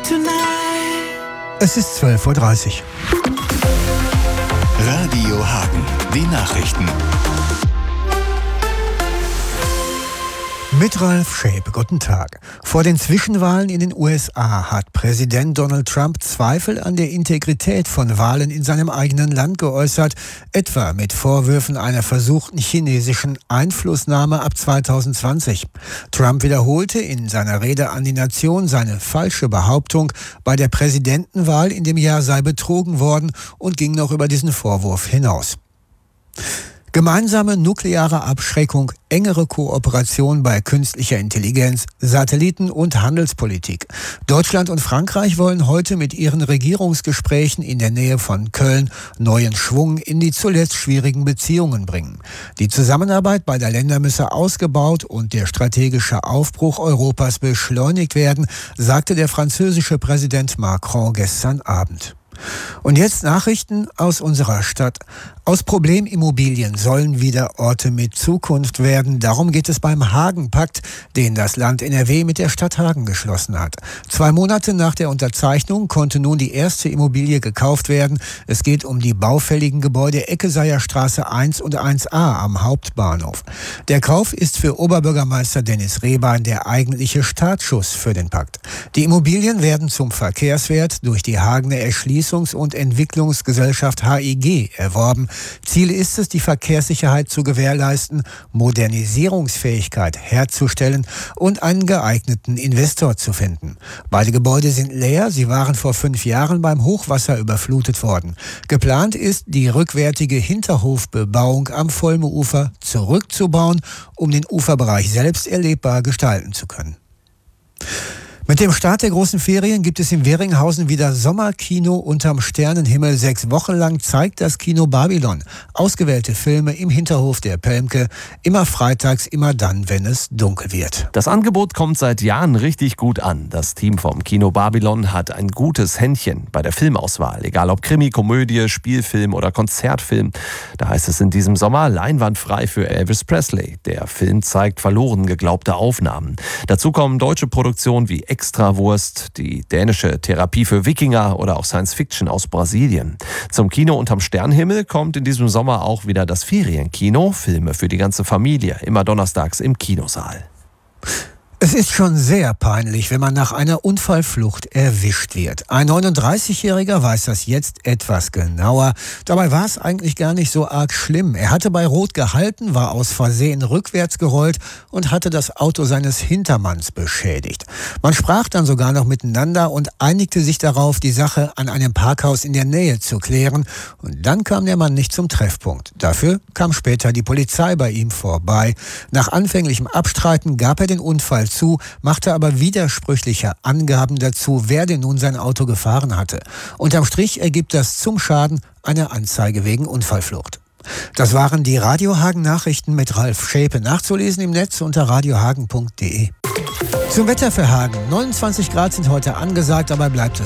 Es ist 12:30 Uhr. Radio Hagen, die Nachrichten. Mit Ralf Schäpe, guten Tag. Vor den Zwischenwahlen in den USA hat Präsident Donald Trump Zweifel an der Integrität von Wahlen in seinem eigenen Land geäußert, etwa mit Vorwürfen einer versuchten chinesischen Einflussnahme ab 2020. Trump wiederholte in seiner Rede an die Nation seine falsche Behauptung, bei der Präsidentenwahl in dem Jahr sei betrogen worden und ging noch über diesen Vorwurf hinaus. Gemeinsame nukleare Abschreckung, engere Kooperation bei künstlicher Intelligenz, Satelliten und Handelspolitik. Deutschland und Frankreich wollen heute mit ihren Regierungsgesprächen in der Nähe von Köln neuen Schwung in die zuletzt schwierigen Beziehungen bringen. Die Zusammenarbeit beider Länder müsse ausgebaut und der strategische Aufbruch Europas beschleunigt werden, sagte der französische Präsident Macron gestern Abend. Und jetzt Nachrichten aus unserer Stadt. Aus Problemimmobilien sollen wieder Orte mit Zukunft werden. Darum geht es beim Hagen-Pakt, den das Land NRW mit der Stadt Hagen geschlossen hat. 2 Monate nach der Unterzeichnung konnte nun die erste Immobilie gekauft werden. Es geht um die baufälligen Gebäude Eckeseierstraße 1 und 1a am Hauptbahnhof. Der Kauf ist für Oberbürgermeister Dennis Rehbein der eigentliche Startschuss für den Pakt. Die Immobilien werden zum Verkehrswert durch die Hagener Erschließungs- und Entwicklungsgesellschaft HIG erworben. Ziel ist es, die Verkehrssicherheit zu gewährleisten, Modernisierungsfähigkeit herzustellen und einen geeigneten Investor zu finden. Beide Gebäude sind leer, sie waren vor 5 Jahren beim Hochwasser überflutet worden. Geplant ist, die rückwärtige Hinterhofbebauung am Volmeufer zurückzubauen, um den Uferbereich selbst erlebbar gestalten zu können. Mit dem Start der großen Ferien gibt es in Weringhausen wieder Sommerkino unterm Sternenhimmel. 6 Wochen lang zeigt das Kino Babylon ausgewählte Filme im Hinterhof der Pelmke, immer freitags, immer dann, wenn es dunkel wird. Das Angebot kommt seit Jahren richtig gut an. Das Team vom Kino Babylon hat ein gutes Händchen bei der Filmauswahl. Egal ob Krimi, Komödie, Spielfilm oder Konzertfilm. Da heißt es in diesem Sommer leinwandfrei für Elvis Presley. Der Film zeigt verloren geglaubte Aufnahmen. Dazu kommen deutsche Produktionen wie Extrawurst, die dänische Therapie für Wikinger oder auch Science-Fiction aus Brasilien. Zum Kino unterm Sternenhimmel kommt in diesem Sommer auch wieder das Ferienkino, Filme für die ganze Familie, immer donnerstags im Kinosaal. Es ist schon sehr peinlich, wenn man nach einer Unfallflucht erwischt wird. Ein 39-Jähriger weiß das jetzt etwas genauer. Dabei war es eigentlich gar nicht so arg schlimm. Er hatte bei Rot gehalten, war aus Versehen rückwärts gerollt und hatte das Auto seines Hintermanns beschädigt. Man sprach dann sogar noch miteinander und einigte sich darauf, die Sache an einem Parkhaus in der Nähe zu klären. Und dann kam der Mann nicht zum Treffpunkt. Dafür kam später die Polizei bei ihm vorbei. Nach anfänglichem Abstreiten gab er den Unfall zu, machte aber widersprüchliche Angaben dazu, wer denn nun sein Auto gefahren hatte. Unterm Strich ergibt das zum Schaden eine Anzeige wegen Unfallflucht. Das waren die Radio Hagen Nachrichten mit Ralf Schäpe. Nachzulesen im Netz unter radiohagen.de. Zum Wetter für Hagen. 29 Grad sind heute angesagt, dabei bleibt es